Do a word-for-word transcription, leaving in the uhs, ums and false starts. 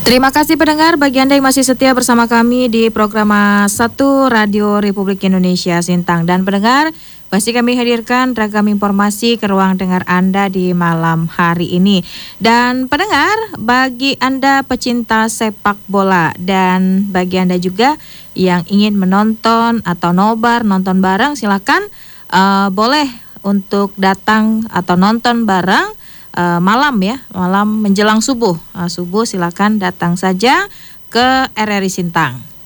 Terima kasih pendengar bagi Anda yang masih setia bersama kami di program satu Radio Republik Indonesia Sintang. Dan pendengar, masih kami hadirkan ragam informasi ke ruang dengar Anda di malam hari ini. Dan pendengar, bagi Anda pecinta sepak bola dan bagi Anda juga yang ingin menonton atau nobar, nonton bareng, silakan uh, boleh untuk datang atau nonton bareng. Uh, malam ya, malam menjelang subuh. Uh, subuh silakan datang saja ke R R I Sintang.